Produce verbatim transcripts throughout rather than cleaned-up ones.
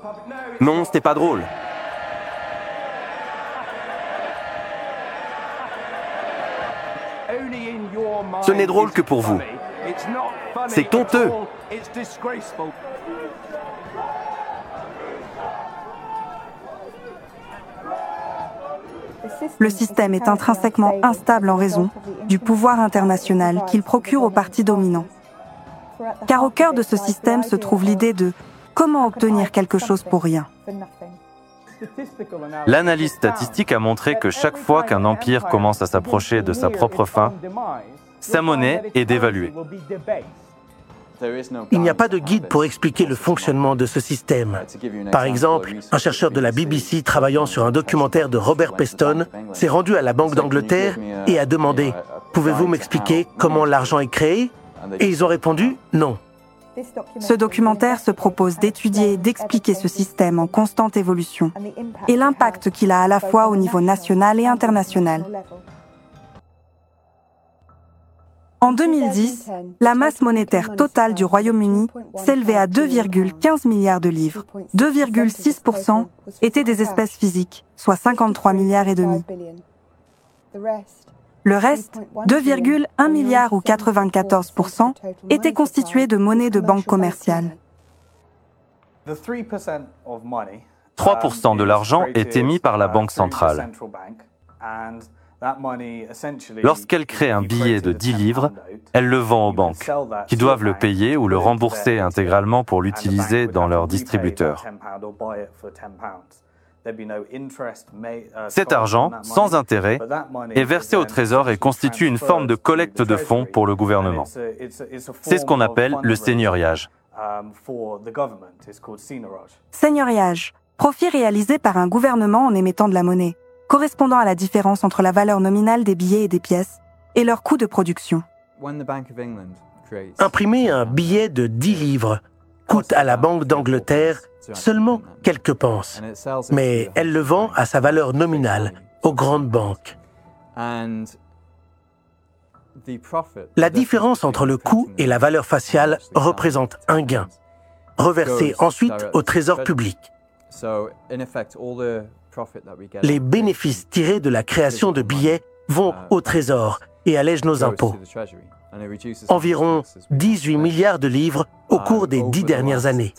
Non, c'était pas drôle. Ce n'est drôle que pour vous. C'est honteux. Le système est intrinsèquement instable en raison du pouvoir international qu'il procure aux partis dominants. Car au cœur de ce système se trouve l'idée de comment obtenir quelque chose pour rien. L'analyse statistique a montré que chaque fois qu'un empire commence à s'approcher de sa propre fin, sa monnaie est dévaluée. Il n'y a pas de guide pour expliquer le fonctionnement de ce système. Par exemple, un chercheur de la B B C travaillant sur un documentaire de Robert Peston s'est rendu à la Banque d'Angleterre et a demandé « Pouvez-vous m'expliquer comment l'argent est créé ?» Et ils ont répondu « Non ». Ce documentaire se propose d'étudier et d'expliquer ce système en constante évolution et l'impact qu'il a à la fois au niveau national et international. En deux mille dix, la masse monétaire totale du Royaume-Uni s'élevait à deux virgule quinze milliards de livres. deux virgule six pour cent étaient des espèces physiques, soit cinquante-trois milliards et demi. Le reste, deux virgule un milliards ou quatre-vingt-quatorze pour cent, était constitué de monnaie de banque commerciale. trois pour cent de l'argent est émis par la Banque centrale. Lorsqu'elle crée un billet de dix livres, elle le vend aux banques, qui doivent le payer ou le rembourser intégralement pour l'utiliser dans leur distributeur. Cet argent, sans intérêt, est versé au Trésor et constitue une forme de collecte de fonds pour le gouvernement. C'est ce qu'on appelle le seigneuriage. Seigneuriage, profit réalisé par un gouvernement en émettant de la monnaie, correspondant à la différence entre la valeur nominale des billets et des pièces et leur coût de production. Imprimer un billet de dix livres coûte à la Banque d'Angleterre seulement quelques pences, mais elle le vend à sa valeur nominale aux grandes banques. La différence entre le coût et la valeur faciale représente un gain, reversé ensuite au trésor public. Les bénéfices tirés de la création de billets vont au trésor et allègent nos impôts. Environ dix-huit milliards de livres au cours des dix dernières années.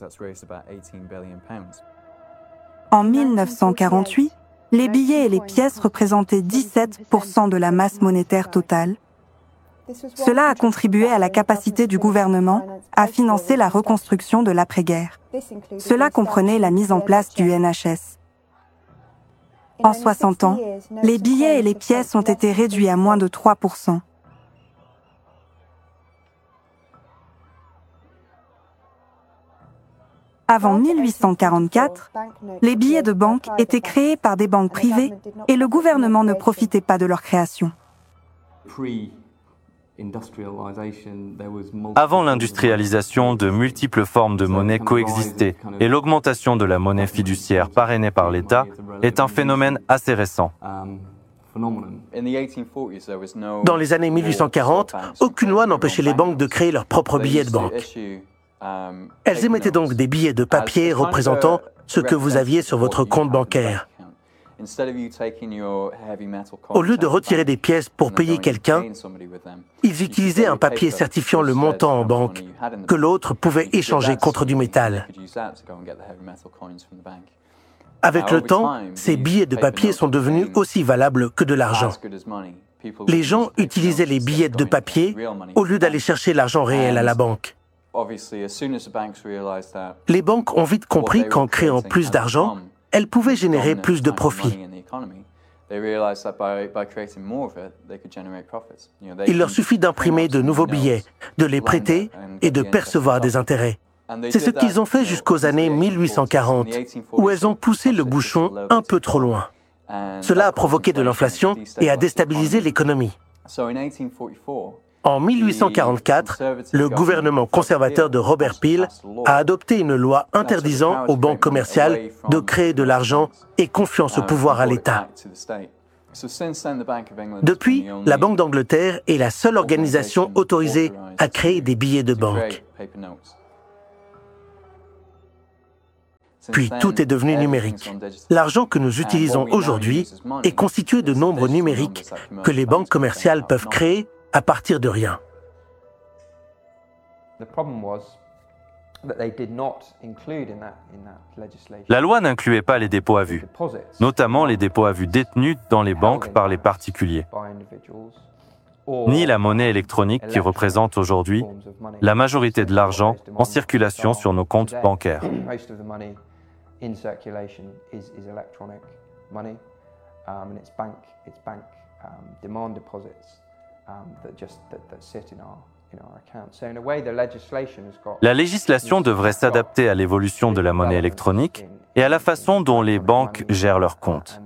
En mille neuf cent quarante-huit, les billets et les pièces représentaient dix-sept pour cent de la masse monétaire totale. Cela a contribué à la capacité du gouvernement à financer la reconstruction de l'après-guerre. Cela comprenait la mise en place du N H S. En soixante ans, les billets et les pièces ont été réduits à moins de trois pour cent. Avant mille huit cent quarante-quatre, les billets de banque étaient créés par des banques privées et le gouvernement ne profitait pas de leur création. Avant l'industrialisation, de multiples formes de monnaie coexistaient et l'augmentation de la monnaie fiduciaire parrainée par l'État est un phénomène assez récent. Dans les années mille huit cent quarante, aucune loi n'empêchait les banques de créer leurs propres billets de banque. Elles émettaient donc des billets de papier représentant ce que vous aviez sur votre compte bancaire. Au lieu de retirer des pièces pour payer quelqu'un, ils utilisaient un papier certifiant le montant en banque que l'autre pouvait échanger contre du métal. Avec le temps, ces billets de papier sont devenus aussi valables que de l'argent. Les gens utilisaient les billets de papier au lieu d'aller chercher l'argent réel à la banque. Les banques ont vite compris qu'en créant plus d'argent, elles pouvaient générer plus de profits. Il leur suffit d'imprimer de nouveaux billets, de les prêter et de percevoir des intérêts. C'est ce qu'ils ont fait jusqu'aux années mille huit cent quarante, où elles ont poussé le bouchon un peu trop loin. Cela a provoqué de l'inflation et a déstabilisé l'économie. En mille huit cent quarante-quatre, le gouvernement conservateur de Robert Peel a adopté une loi interdisant aux banques commerciales de créer de l'argent et confiant ce pouvoir à l'État. Depuis, la Banque d'Angleterre est la seule organisation autorisée à créer des billets de banque. Puis tout est devenu numérique. L'argent que nous utilisons aujourd'hui est constitué de nombres numériques que les banques commerciales peuvent créer à partir de rien. La loi n'incluait pas les dépôts à vue, notamment les dépôts à vue détenus dans les banques par les particuliers, ni la monnaie électronique qui représente aujourd'hui la majorité de l'argent en circulation sur nos comptes bancaires. La législation devrait s'adapter à l'évolution de la monnaie électronique et à la façon dont les banques gèrent leurs comptes.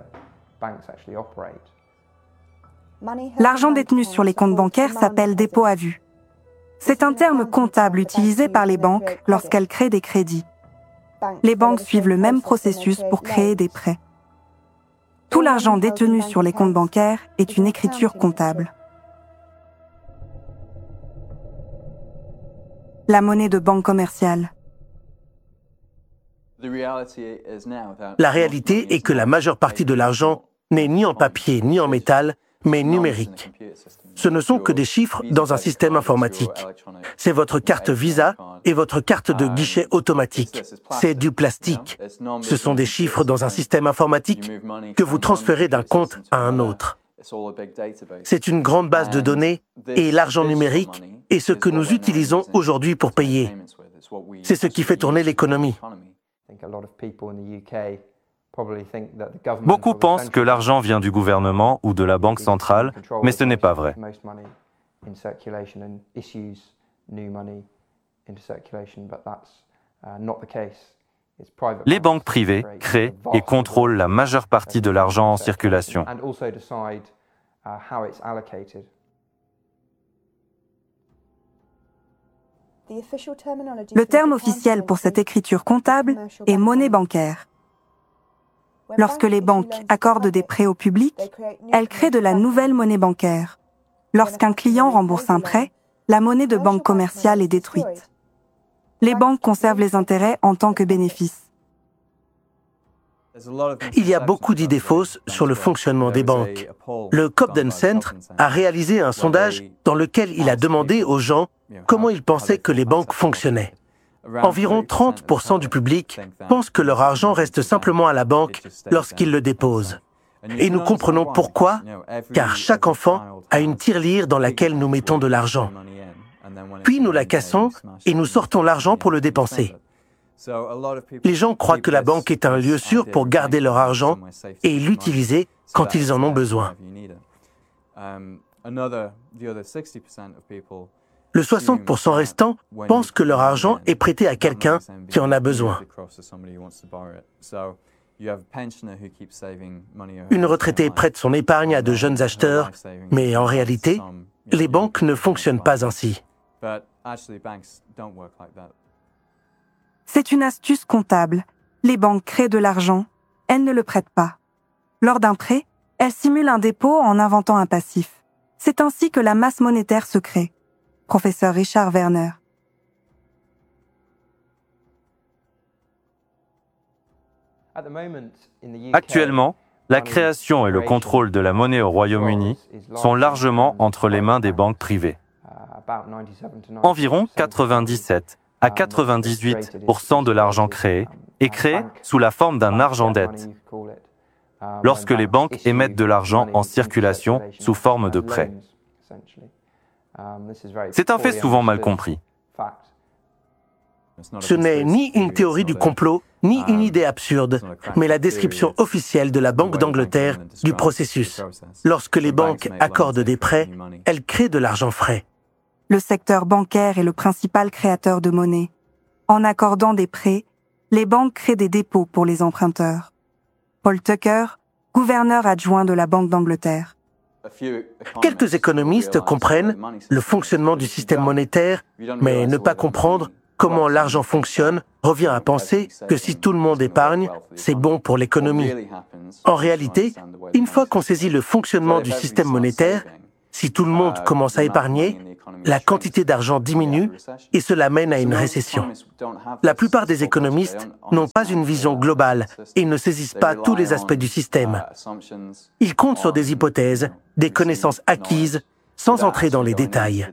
L'argent détenu sur les comptes bancaires s'appelle dépôt à vue. C'est un terme comptable utilisé par les banques lorsqu'elles créent des crédits. Les banques suivent le même processus pour créer des prêts. Tout l'argent détenu sur les comptes bancaires est une écriture comptable. La monnaie de banque commerciale. La réalité est que la majeure partie de l'argent n'est ni en papier ni en métal, mais numérique. Ce ne sont que des chiffres dans un système informatique. C'est votre carte Visa et votre carte de guichet automatique. C'est du plastique. Ce sont des chiffres dans un système informatique que vous transférez d'un compte à un autre. C'est une grande base de données et l'argent numérique est ce que nous utilisons aujourd'hui pour payer. C'est ce qui fait tourner l'économie. Beaucoup pensent que l'argent vient du gouvernement ou de la banque centrale, mais ce n'est pas vrai. Les banques privées créent et contrôlent la majeure partie de l'argent en circulation. Le terme officiel pour cette écriture comptable est monnaie bancaire. Lorsque les banques accordent des prêts au public, elles créent de la nouvelle monnaie bancaire. Lorsqu'un client rembourse un prêt, la monnaie de banque commerciale est détruite. Les banques conservent les intérêts en tant que bénéfice. Il y a beaucoup d'idées fausses sur le fonctionnement des banques. Le Cobden Center a réalisé un sondage dans lequel il a demandé aux gens comment ils pensaient que les banques fonctionnaient. Environ trente pour cent du public pensent que leur argent reste simplement à la banque lorsqu'ils le déposent. Et nous comprenons pourquoi, car chaque enfant a une tirelire dans laquelle nous mettons de l'argent. Puis nous la cassons et nous sortons l'argent pour le dépenser. Les gens croient que la banque est un lieu sûr pour garder leur argent et l'utiliser quand ils en ont besoin. Le soixante pour cent restant pensent que leur argent est prêté à quelqu'un qui en a besoin. Une retraitée prête son épargne à de jeunes acheteurs, mais en réalité, les banques ne fonctionnent pas ainsi. C'est une astuce comptable. Les banques créent de l'argent, elles ne le prêtent pas. Lors d'un prêt, elles simulent un dépôt en inventant un passif. C'est ainsi que la masse monétaire se crée. Professeur Richard Werner. Actuellement, la création et le contrôle de la monnaie au Royaume-Uni sont largement entre les mains des banques privées. Environ quatre-vingt-dix-sept à quatre-vingt-dix-huit pour cent de l'argent créé est créé sous la forme d'un argent-dette, lorsque les banques émettent de l'argent en circulation sous forme de prêts. C'est un fait souvent mal compris. Ce n'est ni une théorie du complot, ni une idée absurde, mais la description officielle de la Banque d'Angleterre du processus. Lorsque les banques accordent des prêts, elles créent de l'argent frais. Le secteur bancaire est le principal créateur de monnaie. En accordant des prêts, les banques créent des dépôts pour les emprunteurs. Paul Tucker, gouverneur adjoint de la Banque d'Angleterre. Quelques économistes comprennent le fonctionnement du système monétaire, mais ne pas comprendre comment l'argent fonctionne revient à penser que si tout le monde épargne, c'est bon pour l'économie. En réalité, une fois qu'on saisit le fonctionnement du système monétaire, si tout le monde commence à épargner, la quantité d'argent diminue et cela mène à une récession. La plupart des économistes n'ont pas une vision globale et ne saisissent pas tous les aspects du système. Ils comptent sur des hypothèses, des connaissances acquises, sans entrer dans les détails.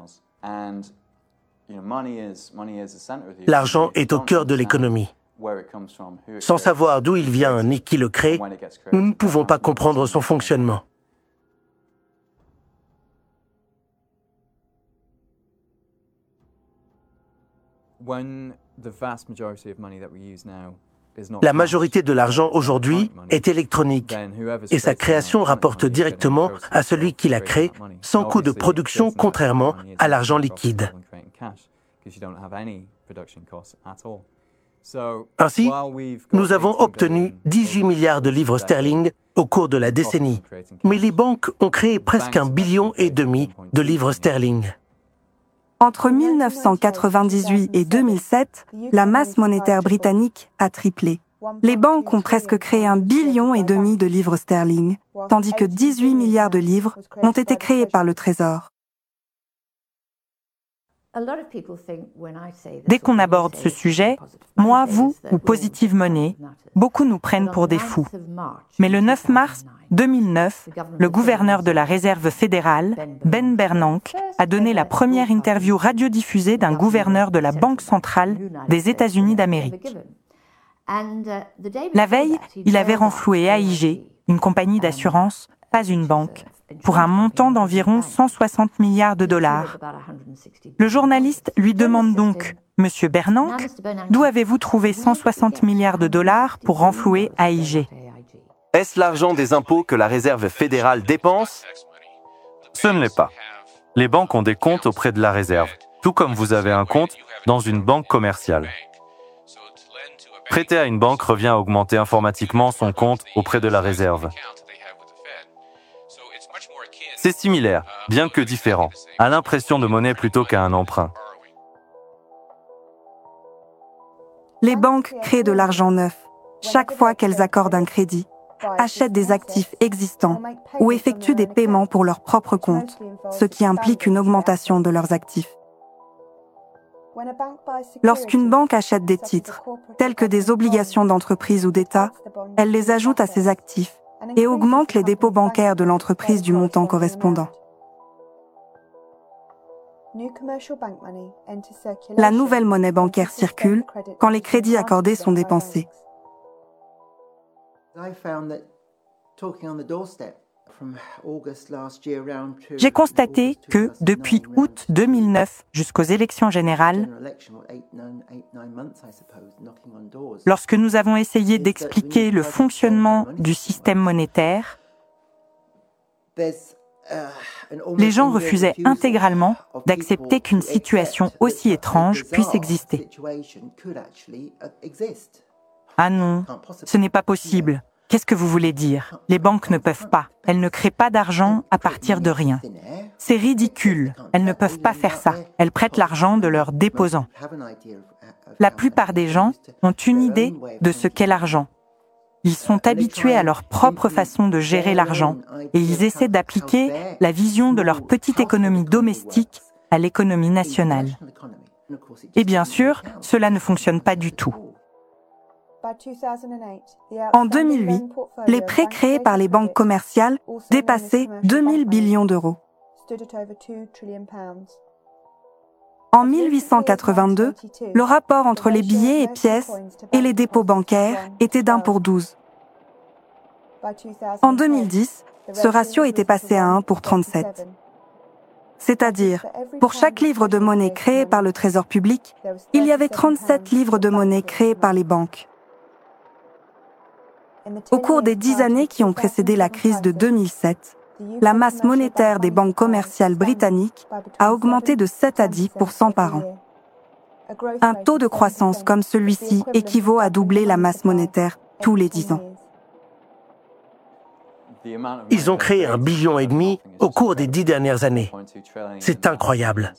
L'argent est au cœur de l'économie. Sans savoir d'où il vient ni qui le crée, nous ne pouvons pas comprendre son fonctionnement. La majorité de l'argent aujourd'hui est électronique et sa création rapporte directement à celui qui la crée sans coût de production, contrairement à l'argent liquide. Ainsi, nous avons obtenu dix-huit milliards de livres sterling au cours de la décennie, mais les banques ont créé presque un billion et demi de livres sterling. Entre mille neuf cent quatre-vingt-dix-huit et deux mille sept, la masse monétaire britannique a triplé. Les banques ont presque créé un billion et demi de livres sterling, tandis que dix-huit milliards de livres ont été créés par le Trésor. Dès qu'on aborde ce sujet, moi, vous ou Positive Money, beaucoup nous prennent pour des fous. Mais le neuf mars deux mille neuf, le gouverneur de la Réserve fédérale, Ben Bernanke, a donné la première interview radiodiffusée d'un gouverneur de la Banque centrale des États-Unis d'Amérique. La veille, il avait renfloué A I G, une compagnie d'assurance, pas une banque, pour un montant d'environ cent soixante milliards de dollars. Le journaliste lui demande donc, « Monsieur Bernanke, d'où avez-vous trouvé cent soixante milliards de dollars pour renflouer A I G ?» Est-ce l'argent des impôts que la Réserve fédérale dépense? Ce ne l'est pas. Les banques ont des comptes auprès de la Réserve, tout comme vous avez un compte dans une banque commerciale. Prêter à une banque revient à augmenter informatiquement son compte auprès de la Réserve. C'est similaire, bien que différent, à l'impression de monnaie plutôt qu'à un emprunt. Les banques créent de l'argent neuf chaque fois qu'elles accordent un crédit, achètent des actifs existants ou effectuent des paiements pour leur propre compte, ce qui implique une augmentation de leurs actifs. Lorsqu'une banque achète des titres, tels que des obligations d'entreprise ou d'État, elle les ajoute à ses actifs et augmente les dépôts bancaires de l'entreprise du montant correspondant. La nouvelle monnaie bancaire circule quand les crédits accordés sont dépensés. J'ai constaté que, depuis août deux mille neuf jusqu'aux élections générales, lorsque nous avons essayé d'expliquer le fonctionnement du système monétaire, les gens refusaient intégralement d'accepter qu'une situation aussi étrange puisse exister. Ah non, ce n'est pas possible. Qu'est-ce que vous voulez dire? Les banques ne peuvent pas. Elles ne créent pas d'argent à partir de rien. C'est ridicule. Elles ne peuvent pas faire ça. Elles prêtent l'argent de leurs déposants. La plupart des gens ont une idée de ce qu'est l'argent. Ils sont habitués à leur propre façon de gérer l'argent et ils essaient d'appliquer la vision de leur petite économie domestique à l'économie nationale. Et bien sûr, cela ne fonctionne pas du tout. En deux mille huit, les prêts créés par les banques commerciales dépassaient deux mille billions d'euros. En mille huit cent quatre-vingt-deux, le rapport entre les billets et pièces et les dépôts bancaires était d'un pour douze. En deux mille dix, ce ratio était passé à un pour trente-sept. C'est-à-dire, pour chaque livre de monnaie créé par le Trésor public, il y avait trente-sept livres de monnaie créés par les banques. Au cours des dix années qui ont précédé la crise de deux mille sept, la masse monétaire des banques commerciales britanniques a augmenté de sept à dix pour cent par an. Un taux de croissance comme celui-ci équivaut à doubler la masse monétaire tous les dix ans. Ils ont créé un billion et demi au cours des dix dernières années. C'est incroyable.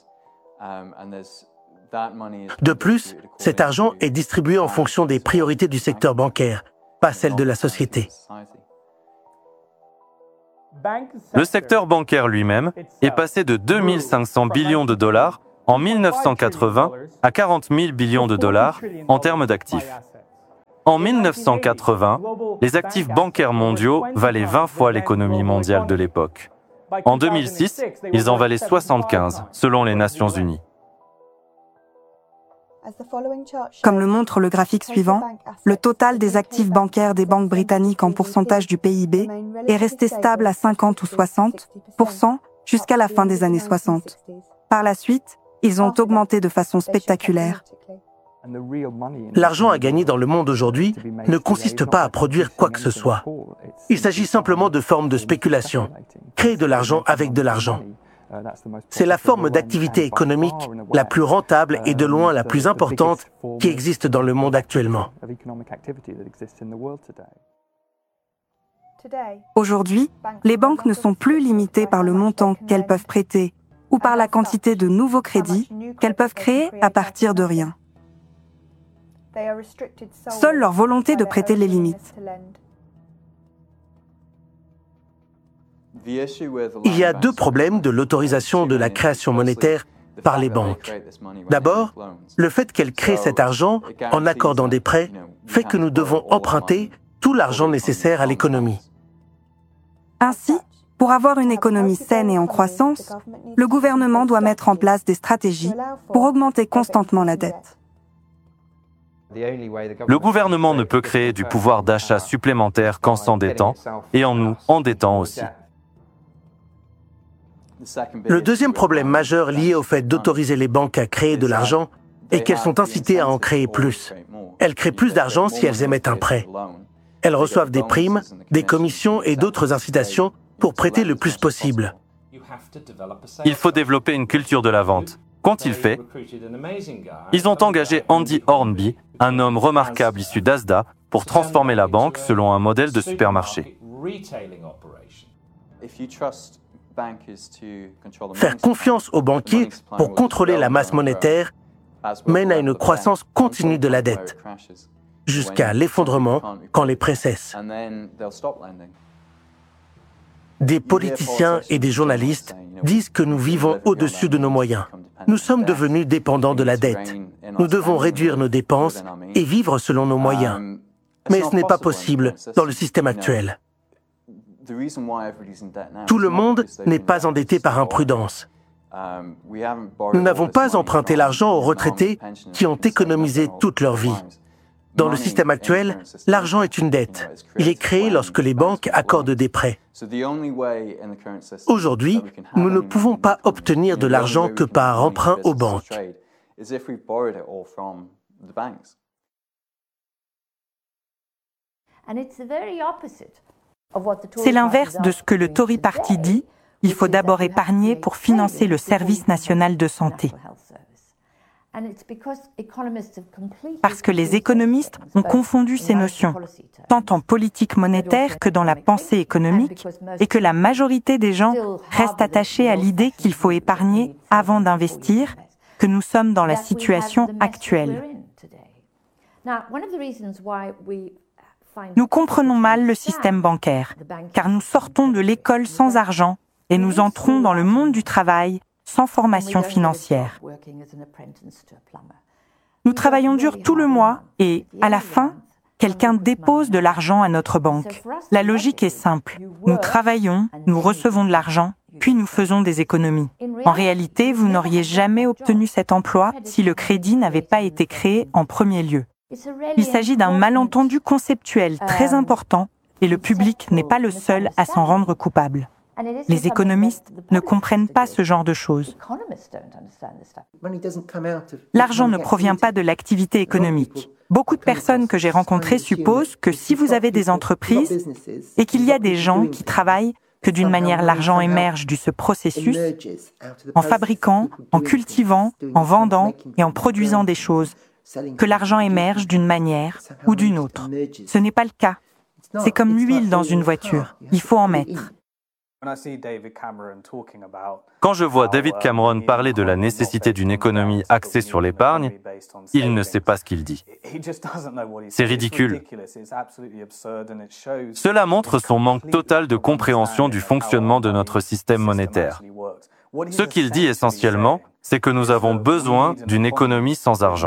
De plus, cet argent est distribué en fonction des priorités du secteur bancaire, pas celles de la société. Le secteur bancaire lui-même est passé de deux mille cinq cents billions de dollars en mille neuf cent quatre-vingts à quarante mille billions de dollars en termes d'actifs. En mille neuf cent quatre-vingts, les actifs bancaires mondiaux valaient vingt fois l'économie mondiale de l'époque. En deux mille six, ils en valaient soixante-quinze, selon les Nations Unies. Comme le montre le graphique suivant, le total des actifs bancaires des banques britanniques en pourcentage du P I B est resté stable à cinquante ou soixante pour cent jusqu'à la fin des années soixante. Par la suite, ils ont augmenté de façon spectaculaire. L'argent à gagner dans le monde aujourd'hui ne consiste pas à produire quoi que ce soit. Il s'agit simplement de formes de spéculation. Créer de l'argent avec de l'argent. C'est la forme d'activité économique la plus rentable et de loin la plus importante qui existe dans le monde actuellement. Aujourd'hui, les banques ne sont plus limitées par le montant qu'elles peuvent prêter ou par la quantité de nouveaux crédits qu'elles peuvent créer à partir de rien. Seule leur volonté de prêter les limite. Il y a deux problèmes de l'autorisation de la création monétaire par les banques. D'abord, le fait qu'elles créent cet argent en accordant des prêts fait que nous devons emprunter tout l'argent nécessaire à l'économie. Ainsi, pour avoir une économie saine et en croissance, le gouvernement doit mettre en place des stratégies pour augmenter constamment la dette. Le gouvernement ne peut créer du pouvoir d'achat supplémentaire qu'en s'endettant et en nous endettant aussi. Le deuxième problème majeur lié au fait d'autoriser les banques à créer de l'argent est qu'elles sont incitées à en créer plus. Elles créent plus d'argent si elles émettent un prêt. Elles reçoivent des primes, des commissions et d'autres incitations pour prêter le plus possible. Il faut développer une culture de la vente. Qu'ont-ils fait? Ils ont engagé Andy Hornby, un homme remarquable issu d'Asda, pour transformer la banque selon un modèle de supermarché. Faire confiance aux banquiers pour contrôler la masse monétaire mène à une croissance continue de la dette, jusqu'à l'effondrement quand les prêts cessent. Des politiciens et des journalistes disent que nous vivons au-dessus de nos moyens. Nous sommes devenus dépendants de la dette. Nous devons réduire nos dépenses et vivre selon nos moyens. Mais ce n'est pas possible dans le système actuel. Tout le monde n'est pas endetté par imprudence. Nous n'avons pas emprunté l'argent aux retraités qui ont économisé toute leur vie. Dans le système actuel, l'argent est une dette. Il est créé lorsque les banques accordent des prêts. Aujourd'hui, nous ne pouvons pas obtenir de l'argent que par emprunt aux banques. C'est l'inverse de ce que le Tory Party dit. Il faut d'abord épargner pour financer le service national de santé. Parce que les économistes ont confondu ces notions, tant en politique monétaire que dans la pensée économique, et que la majorité des gens restent attachés à l'idée qu'il faut épargner avant d'investir, que nous sommes dans la situation actuelle. Nous comprenons mal le système bancaire, car nous sortons de l'école sans argent et nous entrons dans le monde du travail sans formation financière. Nous travaillons dur tout le mois et, à la fin, quelqu'un dépose de l'argent à notre banque. La logique est simple. Nous travaillons, nous recevons de l'argent, puis nous faisons des économies. En réalité, vous n'auriez jamais obtenu cet emploi si le crédit n'avait pas été créé en premier lieu. Il s'agit d'un malentendu conceptuel très important et le public n'est pas le seul à s'en rendre coupable. Les économistes ne comprennent pas ce genre de choses. L'argent ne provient pas de l'activité économique. Beaucoup de personnes que j'ai rencontrées supposent que si vous avez des entreprises et qu'il y a des gens qui travaillent, que d'une manière l'argent émerge de ce processus, en fabriquant, en cultivant, en vendant et en produisant des choses, que l'argent émerge d'une manière ou d'une autre. Ce n'est pas le cas. C'est comme l'huile dans une voiture. Il faut en mettre. Quand je vois David Cameron parler de la nécessité d'une économie axée sur l'épargne, il ne sait pas ce qu'il dit. C'est ridicule. Cela montre son manque total de compréhension du fonctionnement de notre système monétaire. Ce qu'il dit essentiellement, c'est que nous avons besoin d'une économie sans argent.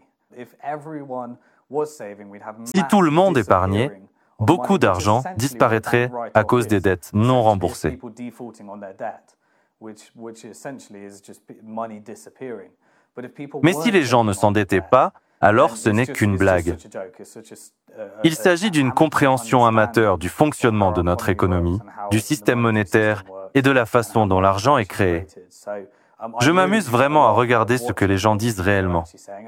Si tout le monde épargnait, beaucoup d'argent disparaîtrait à cause des dettes non remboursées. Mais si les gens ne s'endettaient pas, alors ce n'est qu'une blague. Il s'agit d'une compréhension amateur du fonctionnement de notre économie, du système monétaire et de la façon dont l'argent est créé. Je m'amuse vraiment à regarder ce que les gens disent réellement.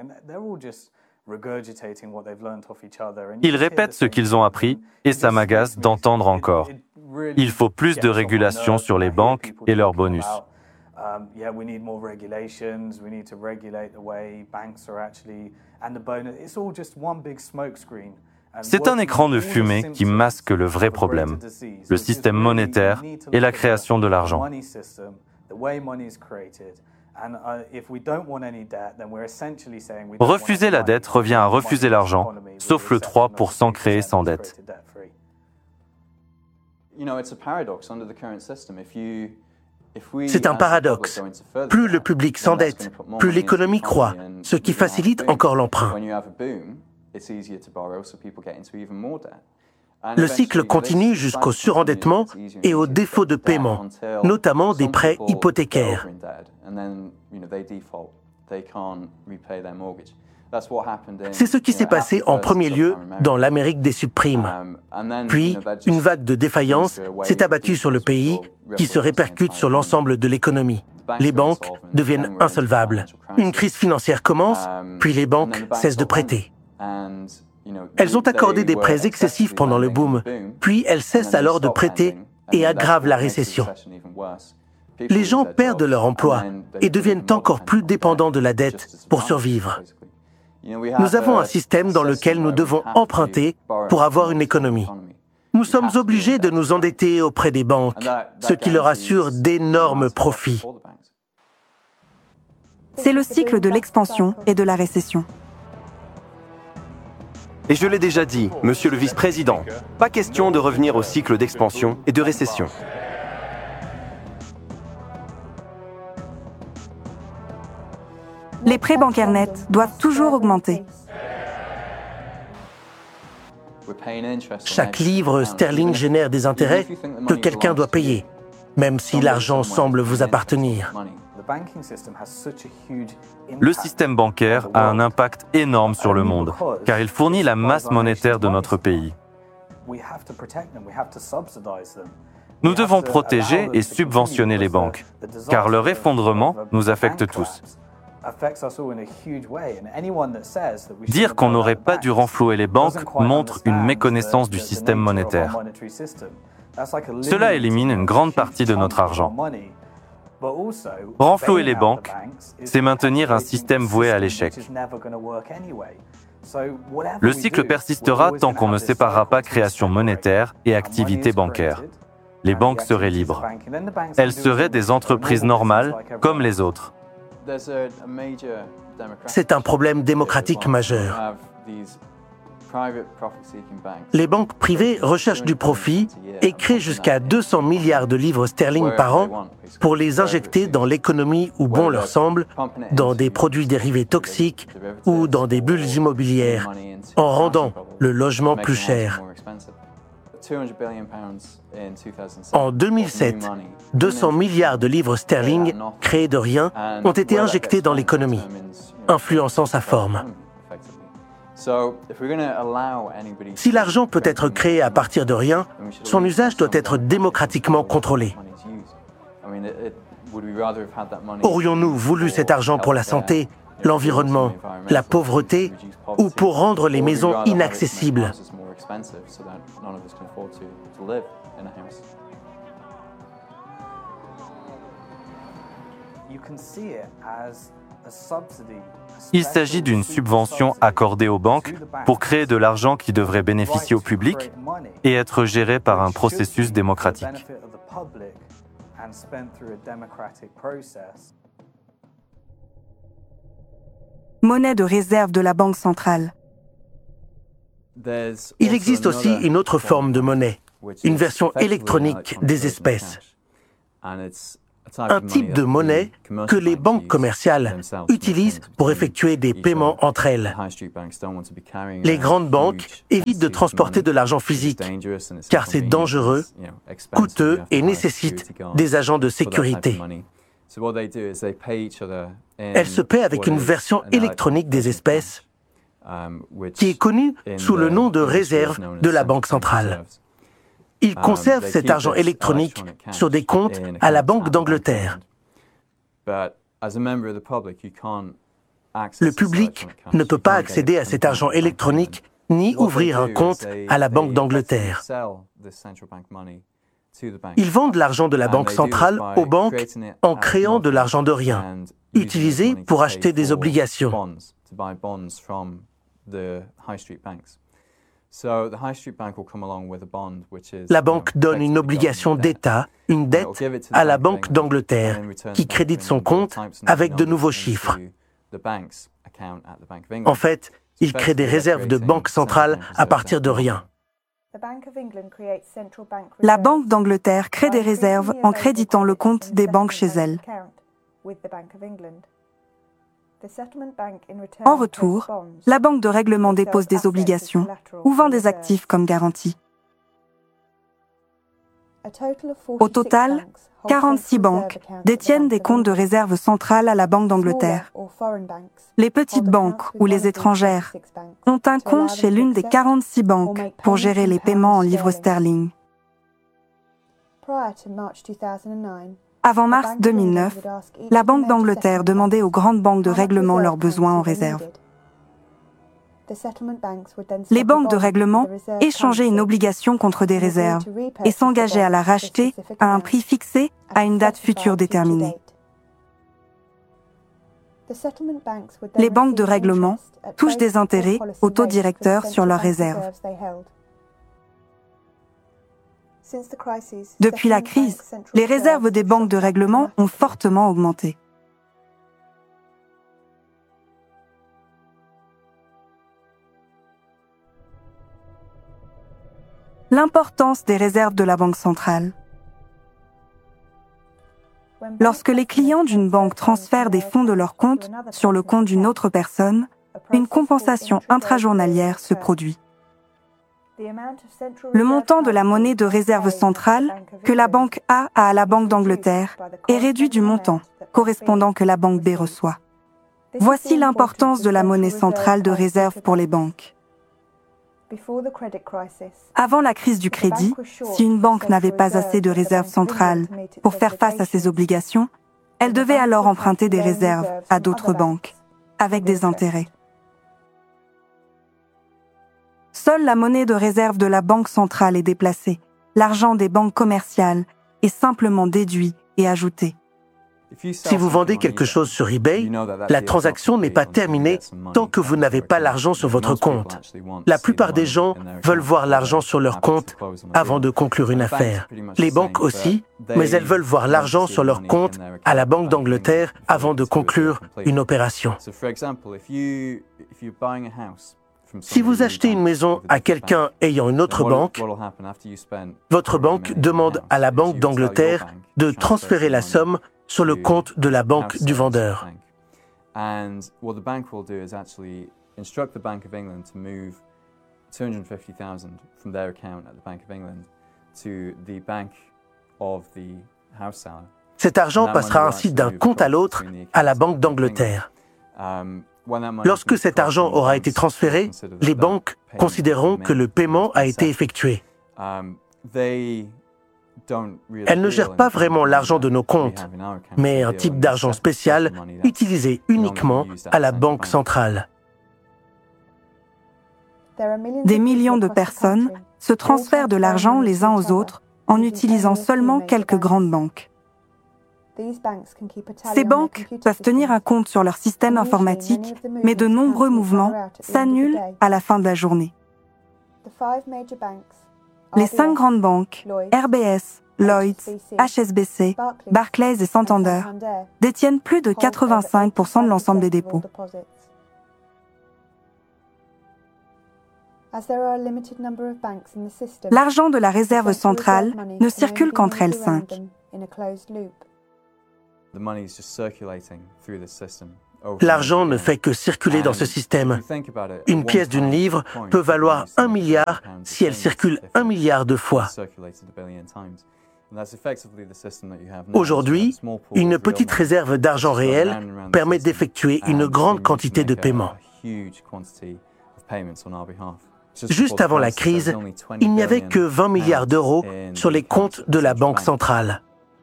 Ils répètent ce qu'ils ont appris et ça m'agace d'entendre encore. Il faut plus de régulation sur les banques et leurs bonus. C'est un écran de fumée qui masque le vrai problème, le système monétaire et la création de l'argent. Refuser la dette revient à refuser l'argent, sauf le trois pour cent créé sans dette. C'est un paradoxe. Plus le public s'endette, plus l'économie croît, ce qui facilite encore l'emprunt. Le cycle continue jusqu'au surendettement et au défaut de paiement, notamment des prêts hypothécaires. C'est ce qui s'est passé en premier lieu dans l'Amérique des subprimes. Puis, une vague de défaillance s'est abattue sur le pays qui se répercute sur l'ensemble de l'économie. Les banques deviennent insolvables. Une crise financière commence, puis les banques cessent de prêter. Elles ont accordé des prêts excessifs pendant le boom, puis elles cessent alors de prêter et aggravent la récession. Les gens perdent leur emploi et deviennent encore plus dépendants de la dette pour survivre. Nous avons un système dans lequel nous devons emprunter pour avoir une économie. Nous sommes obligés de nous endetter auprès des banques, ce qui leur assure d'énormes profits. C'est le cycle de l'expansion et de la récession. Et je l'ai déjà dit, monsieur le vice-président, pas question de revenir au cycle d'expansion et de récession. Les prêts bancaires nets doivent toujours augmenter. Chaque livre sterling génère des intérêts que quelqu'un doit payer, même si l'argent semble vous appartenir. Le système bancaire a un impact énorme sur le monde, car il fournit la masse monétaire de notre pays. Nous devons protéger et subventionner les banques, car leur effondrement nous affecte tous. Dire qu'on n'aurait pas dû renflouer les banques montre une méconnaissance du système monétaire. Cela élimine une grande partie de notre argent. Renflouer les banques, c'est maintenir un système voué à l'échec. Le cycle persistera tant qu'on ne séparera pas création monétaire et activité bancaire. Les banques seraient libres. Elles seraient des entreprises normales, comme les autres. C'est un problème démocratique majeur. Les banques privées recherchent du profit et créent jusqu'à deux cents milliards de livres sterling par an pour les injecter dans l'économie où bon leur semble, dans des produits dérivés toxiques ou dans des bulles immobilières, en rendant le logement plus cher. En deux mille sept, deux cents milliards de livres sterling créés de rien ont été injectés dans l'économie, influençant sa forme. Si l'argent peut être créé à partir de rien, son usage doit être démocratiquement contrôlé. Aurions-nous voulu cet argent pour la santé, l'environnement, la pauvreté ou pour rendre les maisons inaccessibles? Il s'agit d'une subvention accordée aux banques pour créer de l'argent qui devrait bénéficier au public et être géré par un processus démocratique. Monnaie de réserve de la Banque centrale. Il existe aussi une autre forme de monnaie, une version électronique des espèces. Un type de monnaie que les banques commerciales utilisent pour effectuer des paiements entre elles. Les grandes banques évitent de transporter de l'argent physique, car c'est dangereux, coûteux et nécessite des agents de sécurité. Elles se paient avec une version électronique des espèces qui est connue sous le nom de réserve de la Banque centrale. Ils conservent cet argent électronique sur des comptes à la Banque d'Angleterre. Le public ne peut pas accéder à cet argent électronique ni ouvrir un compte à la Banque d'Angleterre. Ils vendent l'argent de la Banque centrale aux banques en créant de l'argent de rien, utilisé pour acheter des obligations. La banque donne une obligation d'État, une dette, à la Banque d'Angleterre, qui crédite son compte avec de nouveaux chiffres. En fait, il crée des réserves de banque centrale à partir de rien. La Banque d'Angleterre crée des réserves en créditant le compte des banques chez elle. En retour, la banque de règlement dépose des obligations ou vend des actifs comme garantie. Au total, quarante-six banques détiennent des comptes de réserve centrale à la Banque d'Angleterre. Les petites banques ou les étrangères ont un compte chez l'une des quarante-six banques pour gérer les paiements en livres sterling. Avant mars deux mille neuf, la Banque d'Angleterre demandait aux grandes banques de règlement leurs besoins en réserve. Les banques de règlement échangeaient une obligation contre des réserves et s'engageaient à la racheter à un prix fixé à une date future déterminée. Les banques de règlement touchent des intérêts au taux directeur sur leurs réserves. Depuis la crise, les réserves des banques de règlement ont fortement augmenté. L'importance des réserves de la Banque centrale. Lorsque les clients d'une banque transfèrent des fonds de leur compte sur le compte d'une autre personne, une compensation intrajournalière se produit. Le montant de la monnaie de réserve centrale que la banque A a à la Banque d'Angleterre est réduit du montant correspondant que la banque B reçoit. Voici l'importance de la monnaie centrale de réserve pour les banques. Avant la crise du crédit, si une banque n'avait pas assez de réserves centrales pour faire face à ses obligations, elle devait alors emprunter des réserves à d'autres banques, avec des intérêts. Seule la monnaie de réserve de la Banque centrale est déplacée. L'argent des banques commerciales est simplement déduit et ajouté. Si vous vendez quelque chose sur eBay, la transaction n'est pas terminée tant que vous n'avez pas l'argent sur votre compte. La plupart des gens veulent voir l'argent sur leur compte avant de conclure une affaire. Les banques aussi, mais elles veulent voir l'argent sur leur compte à la Banque d'Angleterre avant de conclure une opération. Si vous achetez une maison à quelqu'un ayant une autre banque, votre banque demande à la Banque d'Angleterre de transférer la somme sur le compte de la banque du vendeur. Cet argent passera ainsi d'un compte à l'autre à la Banque d'Angleterre. Lorsque cet argent aura été transféré, les banques considéreront que le paiement a été effectué. Elles ne gèrent pas vraiment l'argent de nos comptes, mais un type d'argent spécial utilisé uniquement à la Banque centrale. Des millions de personnes se transfèrent de l'argent les uns aux autres en utilisant seulement quelques grandes banques. Ces banques peuvent tenir un compte sur leur système informatique, mais de nombreux mouvements s'annulent à la fin de la journée. Les cinq grandes banques, R B S, Lloyds, H S B C, Barclays et Santander détiennent plus de quatre-vingt-cinq pour cent de l'ensemble des dépôts. L'argent de la réserve centrale ne circule qu'entre elles cinq. L'argent ne fait que circuler dans ce système. Une pièce d'une livre peut valoir un milliard si elle circule un milliard de fois. Aujourd'hui, une petite réserve d'argent réel permet d'effectuer une grande quantité de paiements. Juste avant la crise, il n'y avait que vingt milliards d'euros sur les comptes de la Banque centrale.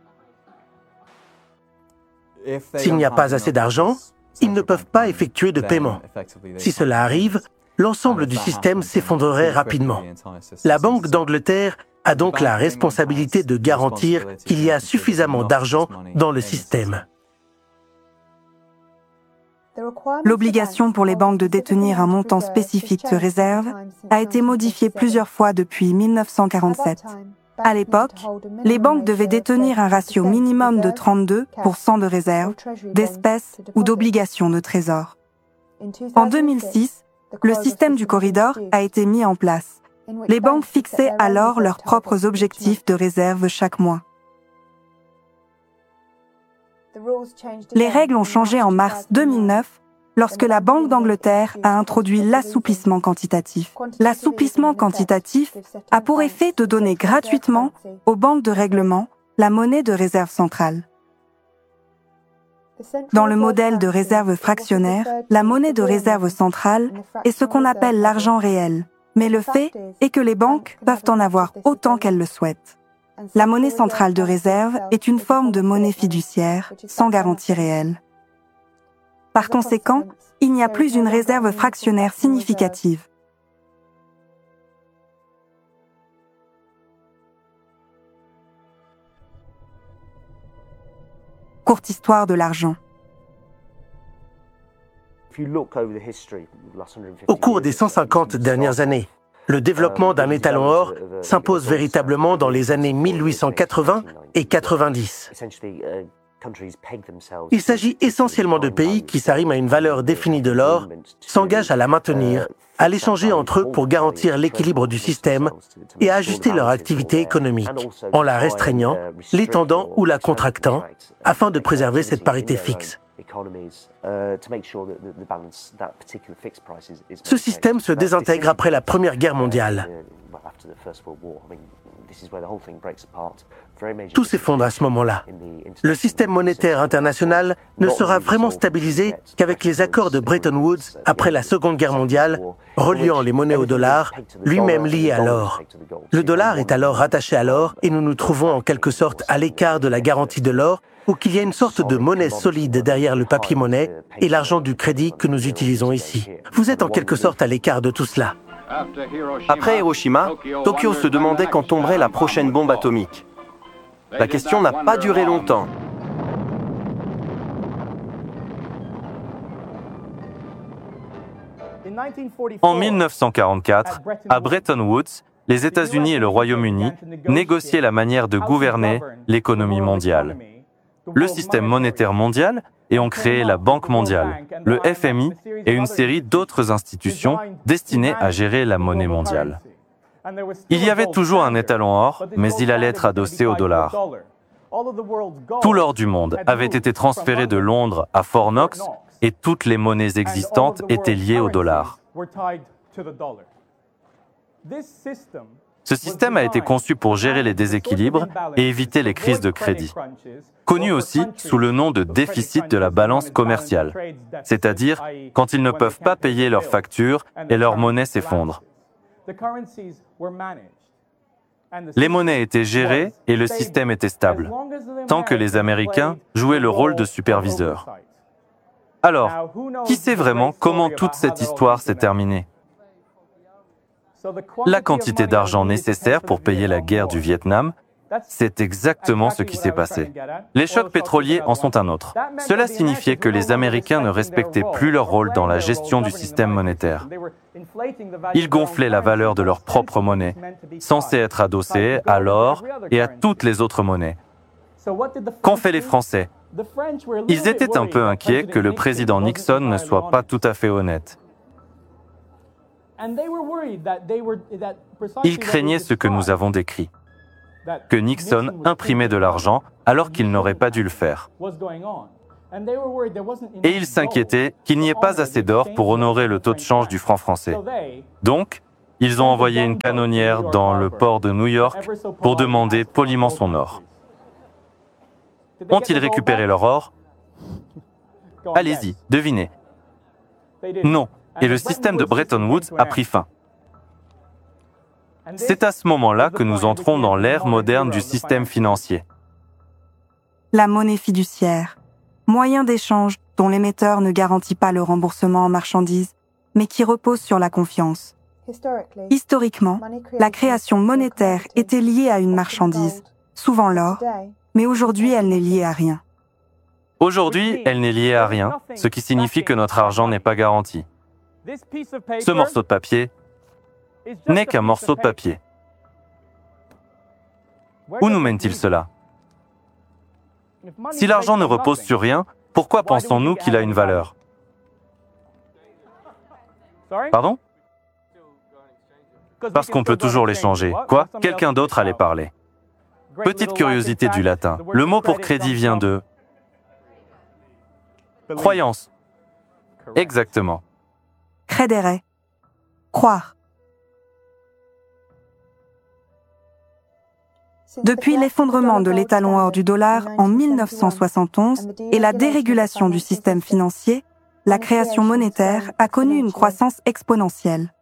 S'il n'y a pas assez d'argent, ils ne peuvent pas effectuer de paiement. Si cela arrive, l'ensemble du système s'effondrerait rapidement. La Banque d'Angleterre a donc la responsabilité de garantir qu'il y a suffisamment d'argent dans le système. L'obligation pour les banques de détenir un montant spécifique de réserve a été modifiée plusieurs fois depuis mille neuf cent quarante-sept. À l'époque, les banques devaient détenir un ratio minimum de trente-deux pour cent de réserves, d'espèces ou d'obligations de trésor. En deux mille six, le système du corridor a été mis en place. Les banques fixaient alors leurs propres objectifs de réserve chaque mois. Les règles ont changé en mars deux mille neuf lorsque la Banque d'Angleterre a introduit l'assouplissement quantitatif. L'assouplissement quantitatif a pour effet de donner gratuitement aux banques de règlement la monnaie de réserve centrale. Dans le modèle de réserve fractionnaire, la monnaie de réserve centrale est ce qu'on appelle l'argent réel, mais le fait est que les banques peuvent en avoir autant qu'elles le souhaitent. La monnaie centrale de réserve est une forme de monnaie fiduciaire, sans garantie réelle. Par conséquent, il n'y a plus une réserve fractionnaire significative. Courte histoire de l'argent. Au cours des cent cinquante dernières années, le développement d'un étalon or s'impose véritablement dans les années mille huit cent quatre-vingts et quatre-vingt-dix. Il s'agit essentiellement de pays qui s'arriment à une valeur définie de l'or, s'engagent à la maintenir, à l'échanger entre eux pour garantir l'équilibre du système et à ajuster leur activité économique, en la restreignant, l'étendant ou la contractant, afin de préserver cette parité fixe. Ce système se désintègre après la Première Guerre mondiale. Tout s'effondre à ce moment-là. Le système monétaire international ne sera vraiment stabilisé qu'avec les accords de Bretton Woods après la Seconde Guerre mondiale, reliant les monnaies au dollar, lui-même lié à l'or. Le dollar est alors rattaché à l'or et nous nous trouvons en quelque sorte à l'écart de la garantie de l'or, ou qu'il y a une sorte de monnaie solide derrière le papier-monnaie et l'argent du crédit que nous utilisons ici. Vous êtes en quelque sorte à l'écart de tout cela. Après Hiroshima, Tokyo se demandait quand tomberait la prochaine bombe atomique. La question n'a pas duré longtemps. En mille neuf cent quarante-quatre, à Bretton Woods, les États-Unis et le Royaume-Uni négociaient la manière de gouverner l'économie mondiale. Le système monétaire mondial et ont créé la Banque mondiale, le F M I et une série d'autres institutions destinées à gérer la monnaie mondiale. Il y avait toujours un étalon or, mais il allait être adossé au dollar. Tout l'or du monde avait été transféré de Londres à Fort Knox et toutes les monnaies existantes étaient liées au dollar. Ce système a été conçu pour gérer les déséquilibres et éviter les crises de crédit, connu aussi sous le nom de déficit de la balance commerciale, c'est-à-dire quand ils ne peuvent pas payer leurs factures et leur monnaie s'effondre. Les monnaies étaient gérées et le système était stable, tant que les Américains jouaient le rôle de superviseurs. Alors, qui sait vraiment comment toute cette histoire s'est terminée ? La quantité d'argent nécessaire pour payer la guerre du Vietnam C'est exactement ce qui s'est passé. Les chocs pétroliers en sont un autre. Cela signifiait que les Américains ne respectaient plus leur rôle dans la gestion du système monétaire. Ils gonflaient la valeur de leur propre monnaie, censée être adossée à l'or et à toutes les autres monnaies. Qu'ont fait les Français? Ils étaient un peu inquiets que le président Nixon ne soit pas tout à fait honnête. Ils craignaient ce que nous avons décrit, que Nixon imprimait de l'argent alors qu'il n'aurait pas dû le faire. Et ils s'inquiétaient qu'il n'y ait pas assez d'or pour honorer le taux de change du franc français. Donc, ils ont envoyé une canonnière dans le port de New York pour demander poliment son or. Ont-ils récupéré leur or? Allez-y, devinez. Non, et le système de Bretton Woods a pris fin. C'est à ce moment-là que nous entrons dans l'ère moderne du système financier. La monnaie fiduciaire, moyen d'échange dont l'émetteur ne garantit pas le remboursement en marchandises, mais qui repose sur la confiance. Historiquement, la création monétaire était liée à une marchandise, souvent l'or, mais aujourd'hui elle n'est liée à rien. Aujourd'hui, elle n'est liée à rien, ce qui signifie que notre argent n'est pas garanti. Ce morceau de papier n'est qu'un morceau de papier. Où nous mène-t-il cela? Si l'argent ne repose sur rien, pourquoi pensons-nous qu'il a une valeur? Pardon? Parce qu'on peut toujours l'échanger. Quoi? Quelqu'un d'autre allait parler. Petite curiosité du latin. Le mot pour crédit vient de... croyance. Exactement. Credere. Croire. Depuis l'effondrement de l'étalon or du dollar en mille neuf cent soixante et onze et la dérégulation du système financier, la création monétaire a connu une croissance exponentielle.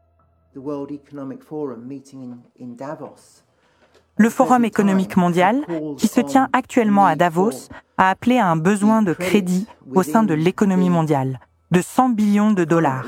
Le Forum économique mondial, qui se tient actuellement à Davos, a appelé à un besoin de crédit au sein de l'économie mondiale, de cent billions de dollars.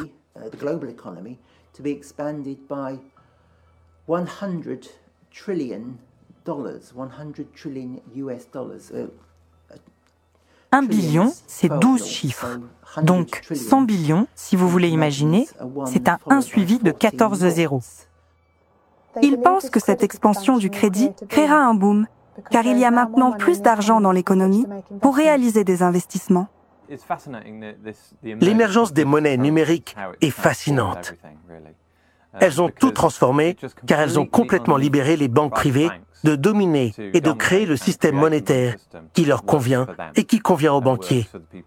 Un billion, c'est douze chiffres. Donc, cent billions, si vous voulez imaginer, c'est un un suivi de quatorze zéros. Il pense que cette expansion du crédit créera un boom, car il y a maintenant plus d'argent dans l'économie pour réaliser des investissements. L'émergence des monnaies numériques est fascinante. Elles ont tout transformé, car elles ont complètement libéré les banques privées de dominer et de créer le système monétaire qui leur convient et qui convient aux banquiers.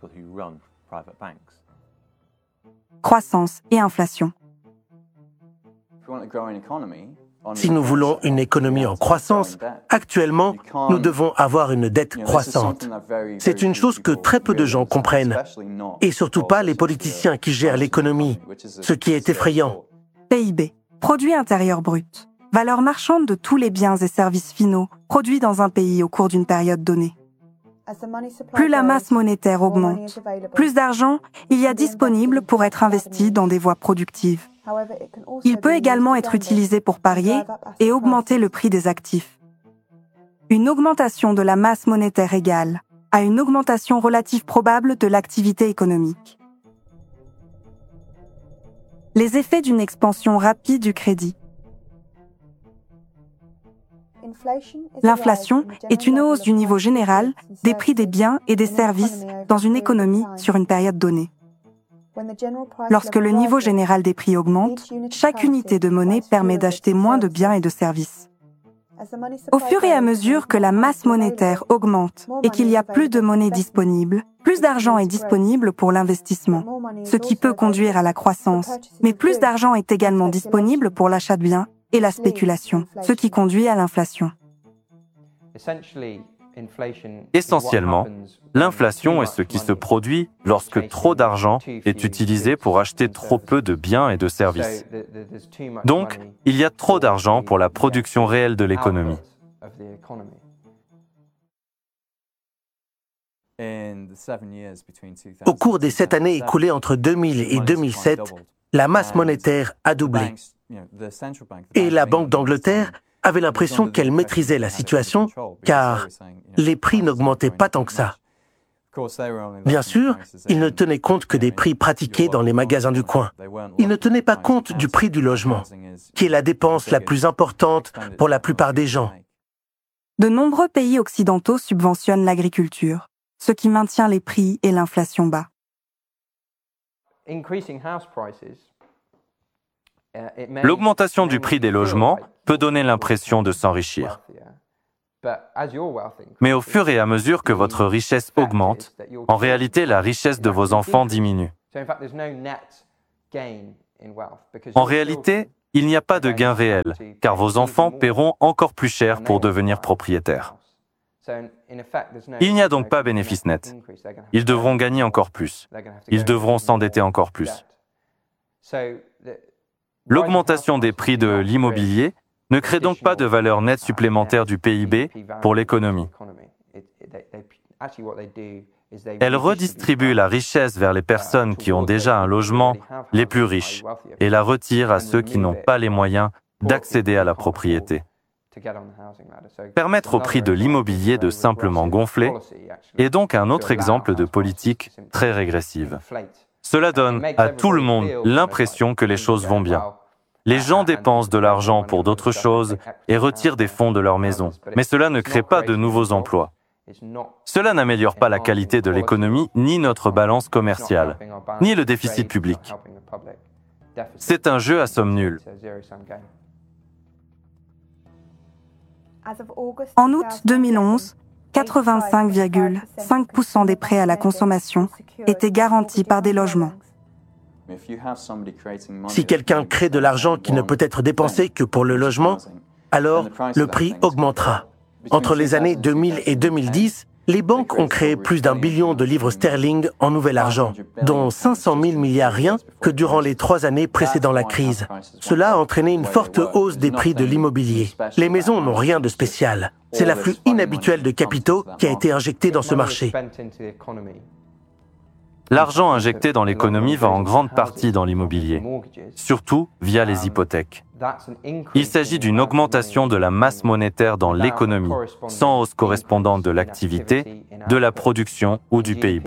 Croissance et inflation. Si nous voulons une économie en croissance, actuellement, nous devons avoir une dette croissante. C'est une chose que très peu de gens comprennent, et surtout pas les politiciens qui gèrent l'économie, ce qui est effrayant. P I B, produit intérieur brut, valeur marchande de tous les biens et services finaux produits dans un pays au cours d'une période donnée. Plus la masse monétaire augmente, plus d'argent il y a disponible pour être investi dans des voies productives. Il peut également être utilisé pour parier et augmenter le prix des actifs. Une augmentation de la masse monétaire égale à une augmentation relative probable de l'activité économique. Les effets d'une expansion rapide du crédit. L'inflation est une hausse du niveau général des prix des biens et des services dans une économie sur une période donnée. Lorsque le niveau général des prix augmente, chaque unité de monnaie permet d'acheter moins de biens et de services. Au fur et à mesure que la masse monétaire augmente et qu'il y a plus de monnaie disponible, plus d'argent est disponible pour l'investissement, ce qui peut conduire à la croissance, mais plus d'argent est également disponible pour l'achat de biens et la spéculation, ce qui conduit à l'inflation. Essentiellement, l'inflation est ce qui se produit lorsque trop d'argent est utilisé pour acheter trop peu de biens et de services. Donc, il y a trop d'argent pour la production réelle de l'économie. Au cours des sept années écoulées entre deux mille et deux mille sept, la masse monétaire a doublé. Et la Banque d'Angleterre avait l'impression qu'elle maîtrisait la situation, car les prix n'augmentaient pas tant que ça. Bien sûr, ils ne tenaient compte que des prix pratiqués dans les magasins du coin. Ils ne tenaient pas compte du prix du logement, qui est la dépense la plus importante pour la plupart des gens. De nombreux pays occidentaux subventionnent l'agriculture, ce qui maintient les prix et l'inflation bas. L'augmentation du prix des logements peut donner l'impression de s'enrichir. Mais au fur et à mesure que votre richesse augmente, en réalité, la richesse de vos enfants diminue. En réalité, il n'y a pas de gain réel, car vos enfants paieront encore plus cher pour devenir propriétaires. Il n'y a donc pas bénéfice net. Ils devront gagner encore plus. Ils devront s'endetter encore plus. L'augmentation des prix de l'immobilier ne crée donc pas de valeur nette supplémentaire du P I B pour l'économie. Elle redistribue la richesse vers les personnes qui ont déjà un logement, les plus riches, et la retire à ceux qui n'ont pas les moyens d'accéder à la propriété. Permettre au prix de l'immobilier de simplement gonfler est donc un autre exemple de politique très régressive. Cela donne à tout le monde l'impression que les choses vont bien. Les gens dépensent de l'argent pour d'autres choses et retirent des fonds de leur maison, mais cela ne crée pas de nouveaux emplois. Cela n'améliore pas la qualité de l'économie, ni notre balance commerciale, ni le déficit public. C'est un jeu à somme nulle. En août deux mille onze, quatre-vingt-cinq virgule cinq pour cent des prêts à la consommation étaient garantis par des logements. Si quelqu'un crée de l'argent qui ne peut être dépensé que pour le logement, alors le prix augmentera. Entre les années deux mille et deux mille dix, les banques ont créé plus d'un billion de livres sterling en nouvel argent, dont cinq cent mille milliards rien que durant les trois années précédant la crise. Cela a entraîné une forte hausse des prix de l'immobilier. Les maisons n'ont rien de spécial. C'est l'afflux inhabituel de capitaux qui a été injecté dans ce marché. L'argent injecté dans l'économie va en grande partie dans l'immobilier, surtout via les hypothèques. Il s'agit d'une augmentation de la masse monétaire dans l'économie, sans hausse correspondante de l'activité, de la production ou du P I B.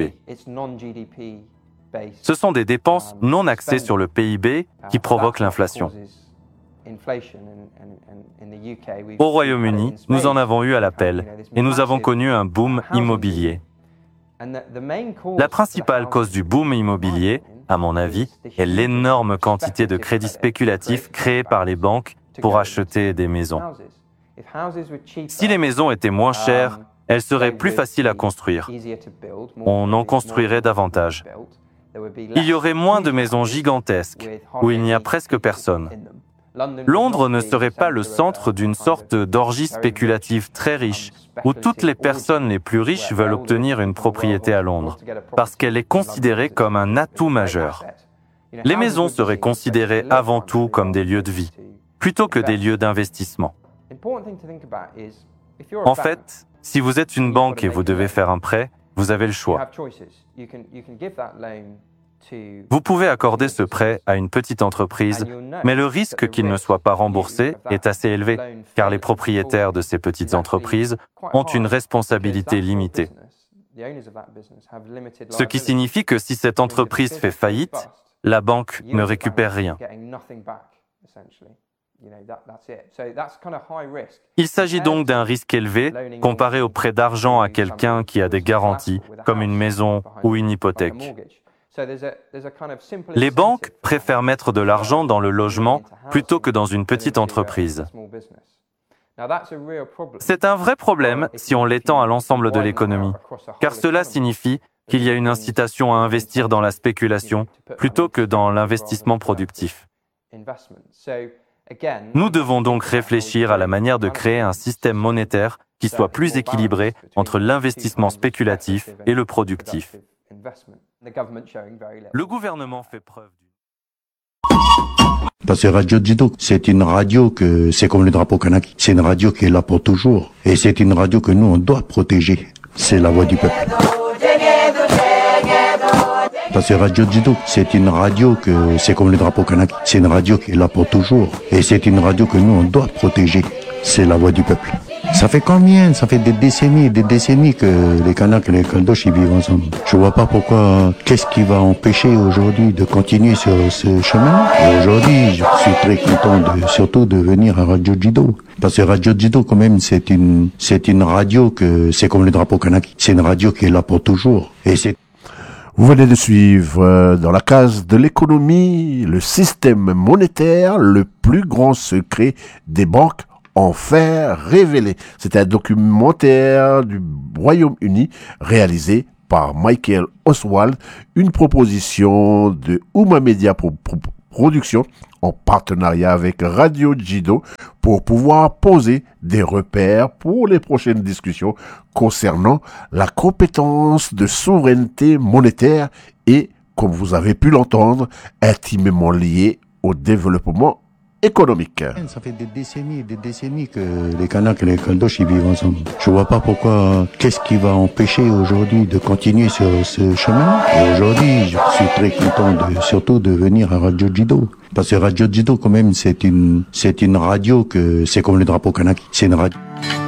Ce sont des dépenses non axées sur le P I B qui provoquent l'inflation. Au Royaume-Uni, nous en avons eu à l'appel et nous avons connu un boom immobilier. La principale cause du boom immobilier, à mon avis, est l'énorme quantité de crédits spéculatifs créés par les banques pour acheter des maisons. Si les maisons étaient moins chères, elles seraient plus faciles à construire. On en construirait davantage. Il y aurait moins de maisons gigantesques, où il n'y a presque personne. Londres ne serait pas le centre d'une sorte d'orgie spéculative très riche, où toutes les personnes les plus riches veulent obtenir une propriété à Londres, parce qu'elle est considérée comme un atout majeur. Les maisons seraient considérées avant tout comme des lieux de vie, plutôt que des lieux d'investissement. En fait, si vous êtes une banque et vous devez faire un prêt, vous avez le choix. Vous pouvez accorder ce prêt à une petite entreprise, mais le risque qu'il ne soit pas remboursé est assez élevé, car les propriétaires de ces petites entreprises ont une responsabilité limitée. Ce qui signifie que si cette entreprise fait faillite, la banque ne récupère rien. Il s'agit donc d'un risque élevé comparé au prêt d'argent à quelqu'un qui a des garanties, comme une maison ou une hypothèque. Les banques préfèrent mettre de l'argent dans le logement plutôt que dans une petite entreprise. C'est un vrai problème si on l'étend à l'ensemble de l'économie, car cela signifie qu'il y a une incitation à investir dans la spéculation plutôt que dans l'investissement productif. Nous devons donc réfléchir à la manière de créer un système monétaire qui soit plus équilibré entre l'investissement spéculatif et le productif. Le gouvernement fait preuve du... Parce que Radio Djidouk, c'est une radio que, c'est comme le drapeau kanak, c'est une radio qui est là pour toujours. Et c'est une radio que nous, on doit protéger. C'est la voix du peuple. Parce que Radio Djidouk, c'est une radio que, c'est comme le drapeau kanak, c'est une radio qui est là pour toujours. Et c'est une radio que nous, on doit protéger. c'est la voix du peuple. Ça fait combien? Ça fait des décennies et des décennies que les Kanaks et les Caldoches ils vivent ensemble. Je vois pas pourquoi, qu'est-ce qui va empêcher aujourd'hui de continuer sur ce chemin. Et aujourd'hui, je suis très content de, surtout de venir à Radio Djido. Parce que Radio Djido, quand même, c'est une, c'est une radio que, c'est comme le drapeau kanak. C'est une radio qui est là pour toujours. Et c'est Vous venez de suivre dans la case de l'économie le système monétaire, le plus grand secret des banques enfin révélé. C'est un documentaire du Royaume-Uni réalisé par Michael Oswald, une proposition de Ouma Media Pro Pro Production en partenariat avec Radio Djido pour pouvoir poser des repères pour les prochaines discussions concernant la compétence de souveraineté monétaire et, comme vous avez pu l'entendre, intimement liée au développement économique. Ça fait des décennies et des décennies que les Kanaks et les Caldoches ils vivent ensemble. Je vois pas pourquoi, qu'est-ce qui va empêcher aujourd'hui de continuer sur ce chemin. Et aujourd'hui, je suis très content de, surtout de venir à Radio Djido. Parce que Radio Djido, quand même, c'est une, c'est une radio que, c'est comme le drapeau kanak. C'est une radio.